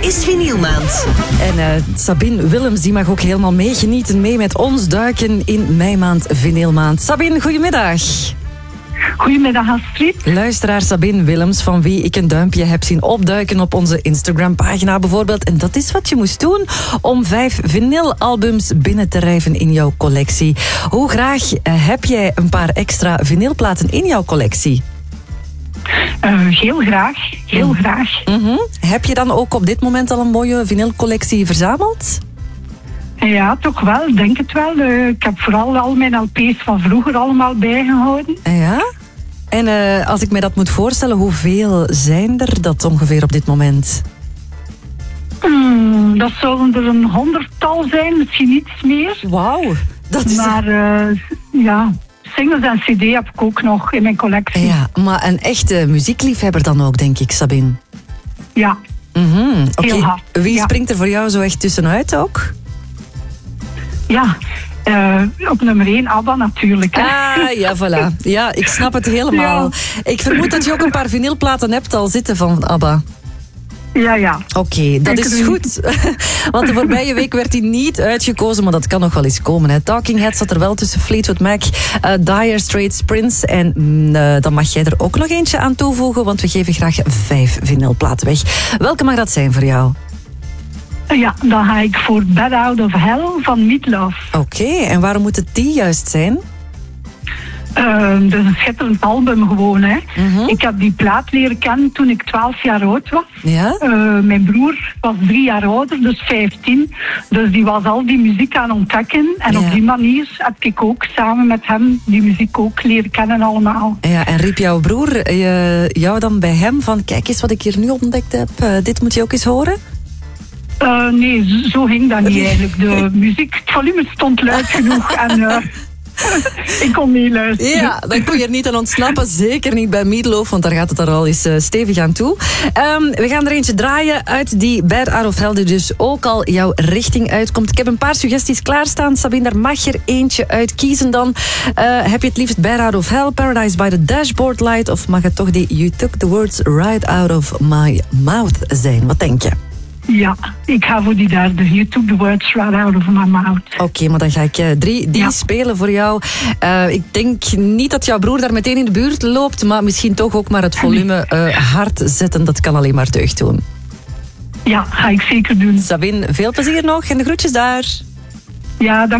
is Vinylmaand. En Sabine Willems die mag ook helemaal meegenieten, mee met ons duiken in meimaand Vinylmaand. Sabine, goedemiddag. Goedemiddag Astrid. Luisteraar Sabine Willems, van wie ik een duimpje heb zien opduiken op onze Instagram-pagina bijvoorbeeld. En dat is wat je moest doen om 5 vinylalbums binnen te rijven in jouw collectie. Hoe graag heb jij een paar extra vinylplaten in jouw collectie? Heel graag, heel graag. Mm-hmm. Heb je dan ook op dit moment al een mooie vinylcollectie verzameld? Ja, toch wel, denk het wel. Ik heb vooral al mijn LP's van vroeger allemaal bijgehouden. Ja? En als ik me dat moet voorstellen, hoeveel zijn er dat ongeveer op dit moment? Dat zouden er een 100-tal zijn, misschien iets meer. Wauw, dat is... Maar ja, singles en cd heb ik ook nog in mijn collectie. Ja, maar een echte muziekliefhebber dan ook, denk ik, Sabine. Ja, Mm-hmm. heel Oké. hard. Wie Ja. springt er voor jou zo echt tussenuit ook? Ja, op nummer 1 ABBA natuurlijk. Hè. Ah, ja, voilà. Ja, ik snap het helemaal. Ja. Ik vermoed dat je ook een paar vinylplaten hebt al zitten van ABBA. Ja. Oké, dat is goed. Want de voorbije week werd hij niet uitgekozen, maar dat kan nog wel eens komen. Hè. Talking Heads zat er wel tussen, Fleetwood Mac, Dire Straits, Prince. En dan mag jij er ook nog eentje aan toevoegen, want we geven graag 5 vinylplaten weg. Welke mag dat zijn voor jou? Ja, dan ga ik voor Bad Out of Hell van Meatloaf. Oké, en waarom moet het die juist zijn? Dat is een schitterend album gewoon. Hè. Mhm. Ik heb die plaat leren kennen toen ik 12 jaar oud was. Ja? Mijn broer was 3 jaar ouder, dus 15. Dus die was al die muziek aan ontdekken. En Ja. op die manier heb ik ook samen met hem die muziek ook leren kennen allemaal. Ja, en riep jouw broer jou dan bij hem van, kijk eens wat ik hier nu ontdekt heb, dit moet je ook eens horen? Nee, zo ging dat niet eigenlijk. De muziek, het volume stond luid genoeg en ik kon niet luisteren. Ja, dan kon je er niet aan ontsnappen. Zeker niet bij Meatloaf, want daar gaat het er al eens stevig aan toe. We gaan er eentje draaien uit die Bad Out of Hell, die dus ook al jouw richting uitkomt. Ik heb een paar suggesties klaarstaan. Sabine, daar mag je er eentje uit kiezen dan. Heb je het liefst Bad Out of Hell, Paradise by the Dashboard Light, of mag het toch die You Took the Words Right Out of My Mouth zijn? Wat denk je? Ja, ik ga voor die derde. You took the words right out of my mouth. Oké, maar dan ga ik 3 die spelen voor jou. Ik denk niet dat jouw broer daar meteen in de buurt loopt, maar misschien toch ook maar het volume hard zetten. Dat kan alleen maar deugd doen. Ja, ga ik zeker doen. Sabine, veel plezier nog en de groetjes daar. Ja, dank.